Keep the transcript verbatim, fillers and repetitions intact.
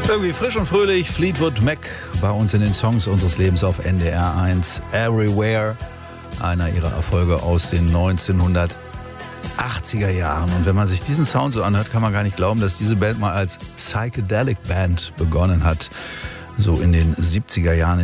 Irgendwie frisch und fröhlich, Fleetwood Mac bei uns in den Songs unseres Lebens auf N D R eins. Everywhere, einer ihrer Erfolge aus den neunzehnhundertachtziger Jahren. Und wenn man sich diesen Sound so anhört, kann man gar nicht glauben, dass diese Band mal als Psychedelic Band begonnen hat. So in den siebziger Jahren.